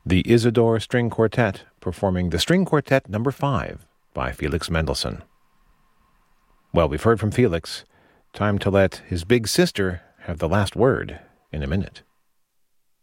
the Isidore String Quartet performing the String Quartet No. 5 by Felix Mendelssohn. Well, we've heard from Felix. Time to let his big sister have the last word in a minute.